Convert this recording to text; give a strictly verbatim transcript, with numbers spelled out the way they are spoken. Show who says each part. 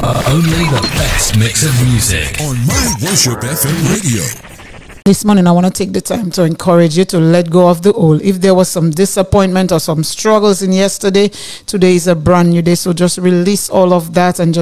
Speaker 1: Only the best mix of music
Speaker 2: on My Worship F M Radio.
Speaker 3: This morning, I want to take the time to encourage you to let go of the old. If there was some disappointment or some struggles in yesterday, today is a brand new day. So just release all of that and just